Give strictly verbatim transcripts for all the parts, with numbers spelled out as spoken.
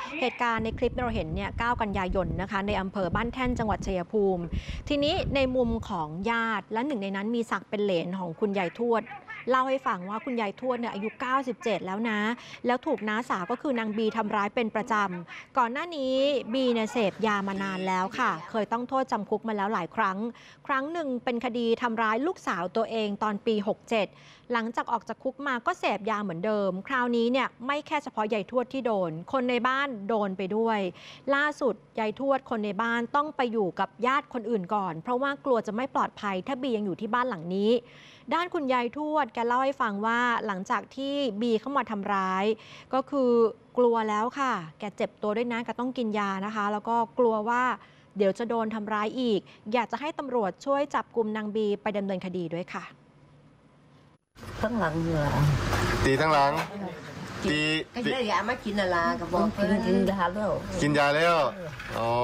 เหตุการณ์ในคลิปเราเห็นเนี่ยเก้ากันยายนนะคะในอำเภอบ้านแท่นจังหวัดชัยภูมิทีนี้ในมุมของญาติและหนึ่งในนั้นมีศักดิ์เป็นเหลนของคุณยายทวดเล่าให้ฟังว่าคุณยายทวดเนี่ยอายุเก้าสิบเจ็ดแล้วนะแล้วถูกน้าสาวก็คือนางบีทำร้ายเป็นประจำก่อนหน้านี้บีเนี่ยเสพยามานานแล้วค่ะเคยต้องโทษจำคุกมาแล้วหลายครั้งครั้งหนึ่งเป็นคดีทำร้ายลูกสาวตัวเองตอนปีหกเจ็ดหลังจากออกจากคุกมาก็เสพยาเหมือนเดิมคราวนี้เนี่ยไม่แค่เฉพาะยายทวดที่โดนคนในบ้านโดนไปด้วยล่าสุดยายทวดคนในบ้านต้องไปอยู่กับญาติคนอื่นก่อนเพราะว่ากลัวจะไม่ปลอดภัยถ้าบียังอยู่ที่บ้านหลังนี้ด้านคุณยายทวดแกเล่าให้ฟังว่าหลังจากที่บีเข้ามาทำร้ายก็คือกลัวแล้วค่ะแกเจ็บตัวด้วยนะแกต้องกินยานะคะแล้วก็กลัวว่าเดี๋ยวจะโดนทำร้ายอีกอยากจะให้ตำรวจช่วยจับกุมนางบีไปดำเนินคดีด้วยค่ะทั้งหลังเหรอตีทั้งหลังตีก็ได้ยามากินอะไรก็บอกกินกินยาแล้วกินยาแล้วอ๋อ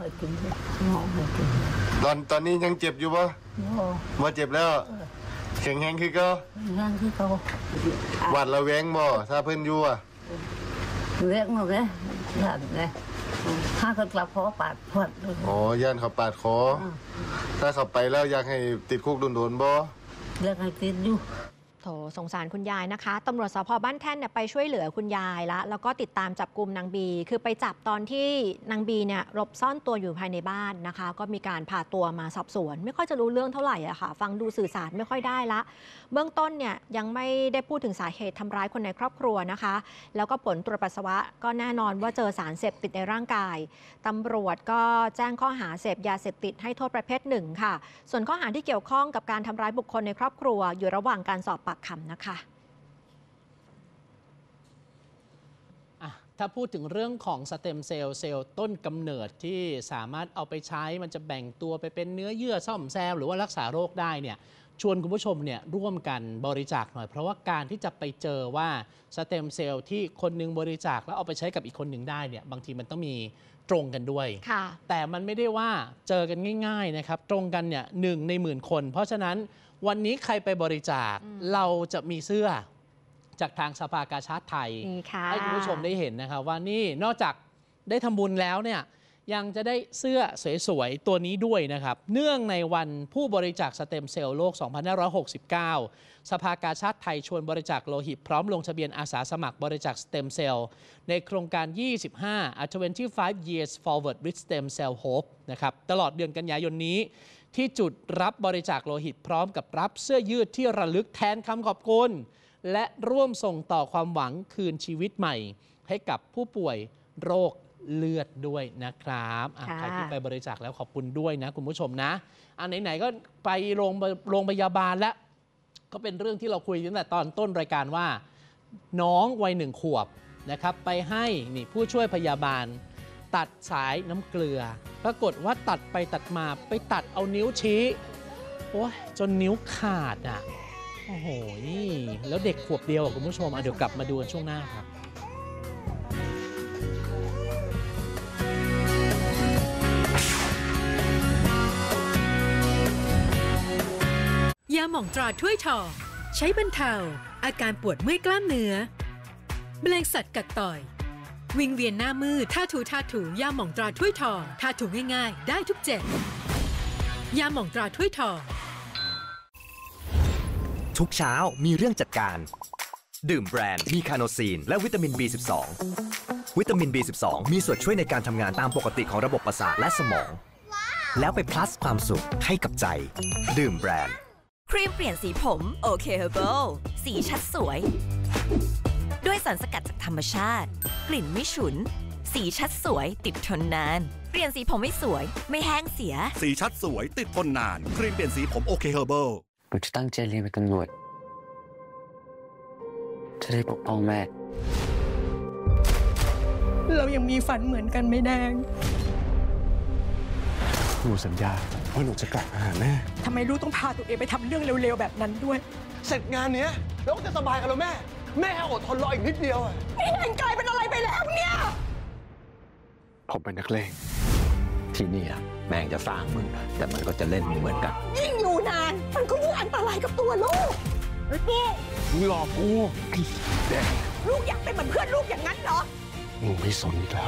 ตอนตอนนี้ยังเจ็บอยู่ปะว่าเจ็บแล้วแข็งแรงคือก็แรงคือเขาหวัดระแวงบ่ถ้าเพิ่นอยู่อ่ะเลี้ยงมาเลยหลับเลยถ้าเขากลับคอปาดพอดอ๋อย่านเขาปาดคอถ้าเขาไปแล้วอยากให้ติดคุกโดนๆบ่เลี้ยงให้ติดอยู่โถสงสารคุณยายนะคะตำรวจสภ.บ้านแท่นเนี่ยไปช่วยเหลือคุณยายละแล้วก็ติดตามจับกุมนางบีคือไปจับตอนที่นางบีเนี่ยหลบซ่อนตัวอยู่ภายในบ้านนะคะก็มีการพาตัวมาสอบสวนไม่ค่อยจะรู้เรื่องเท่าไหร่อะค่ะฟังดูสื่อสารไม่ค่อยได้ละเบื้องต้นเนี่ยยังไม่ได้พูดถึงสาเหตุทำร้ายคนในครอบครัวนะคะแล้วก็ผลตรวจปัสสาวะก็แน่นอนว่าเจอสารเสพติดในร่างกายตำรวจก็แจ้งข้อหาเสพยาเสพติดให้โทษประเภทหนึ่งค่ะส่วนข้อหาที่เกี่ยวข้องกับการทำร้ายบุคคลในครอบครัวอยู่ระหว่างการสอบปากคำนะคะถ้าพูดถึงเรื่องของสเต็มเซลล์เซลล์ต้นกำเนิดที่สามารถเอาไปใช้มันจะแบ่งตัวไปเป็นเนื้อเยื่อซ่อมแซมหรือว่ารักษาโรคได้เนี่ยชวนคุณผู้ชมเนี่ยร่วมกันบริจาคหน่อยเพราะว่าการที่จะไปเจอว่าสเต็มเซลล์ที่คนนึงบริจาคแล้วเอาไปใช้กับอีกคนหนึ่งได้เนี่ยบางทีมันต้องมีตรงกันด้วยแต่มันไม่ได้ว่าเจอกันง่ายๆนะครับตรงกันเนี่ยหนึ่งในหมื่นคนเพราะฉะนั้นวันนี้ใครไปบริจาคเราจะมีเสื้อจากทางสภากาชาดไทยให้คุณผู้ชมได้เห็นนะครับว่านี่นอกจากได้ทำบุญแล้วเนี่ยยังจะได้เสื้อสวยๆตัวนี้ด้วยนะครับเนื่องในวันผู้บริจาคสเต็มเซลล์โลก สองพันห้าร้อยหกสิบเก้า สภากาชาดไทยชวนบริจาคโลหิตพร้อมลงทะเบียนอาสาสมัครบริจาคสเต็มเซลล์ในโครงการ ยี่สิบห้า twenty-five years forward with stem cell hope นะครับตลอดเดือนกันยายนนี้ที่จุดรับบริจาคโลหิตพร้อมกับรับเสื้อยืดที่ระลึกแทนคำขอบคุณและร่วมส่งต่อความหวังคืนชีวิตใหม่ให้กับผู้ป่วยโรคเลือดด้วยนะครับใครที่ไปบริจาคแล้วขอบคุณด้วยนะคุณผู้ชมนะอันไหนๆก็ไปโรงโรงพยาบาลแล้วก็เป็นเรื่องที่เราคุยตั้งแต่ตอนต้นรายการว่าน้องวัยหนึ่งขวบนะครับไปให้นี่ผู้ช่วยพยาบาลตัดสายน้ำเกลือปรากฏว่าตัดไปตัดมาไปตัดเอานิ้วชี้โอ้ยจนนิ้วขาดอ่ะโอ้โหนี่แล้วเด็กขวบเดียวคุณผู้ชมเดี๋ยวกลับมาดูกันช่วงหน้าครับยาหม่องตราถ้วยทองใช้บรรเทาอาการปวดเมื่อยกล้ามเนื้อแมลงสัตว์กัดต่อยวิงเวียนหน้ามืดท่าถูท่าถูยาหม่องตราถ้วยทองท่าถูง่ายๆได้ทุกเจ็บยาหม่องตราถ้วยทองทุกเช้ามีเรื่องจัดการดื่มแบรนด์มีคาโนซีนและวิตามิน บี สิบสอง วิตามิน บี สิบสอง มีส่วนช่วยในการทำงานตามปกติของระบบประสาทและสมองแล้วไป plus ความสุขให้กับใจดื่มแบรนด์ครีมเปลี่ยนสีผมโอเคเฮอร์เบิลสีชัดสวยด้วยสารสกัดจากธรรมชาติกลิ่นไม่ฉุนสีชัดสวยติดทนนานเปลี่ยนสีผมไม่สวยไม่แห้งเสียสีชัดสวยติดทนนานครีมเปลี่ยนสีผมโอเคเฮอร์เบิลหนูจะตั้งใจเรียนเป็นตำรวจจะได้ปกป้องแม่เรายังมีฝันเหมือนกันไม่แดงหนูสัญญาว่าหนูจะกลับมาหาแม่ทำไมลูกต้องพาตัวเองไปทำเรื่องเร็วๆแบบนั้นด้วยเสร็จงานเนี้ยแล้วก็จะสบายกันแล้วแม่แม่อดทนรออีกนิดเดียวอ่ะนี่แดงกลายเป็นอะไรไปแล้วเนี่ยผมเป็นนักเลงที่นี่แม่งจะสร้างมึงแต่มันก็จะเล่นมึงเหมือนกันยิ่งอยู่นานมันก็ยิ่งอันตรายกับตัวลูกไอ้ปุ๊มึงหลอกกูไอ้แดงลูกอยากเป็นเหมือนเพื่อนลูกอย่างนั้นเหรอมึงไม่สนอีกแล้ว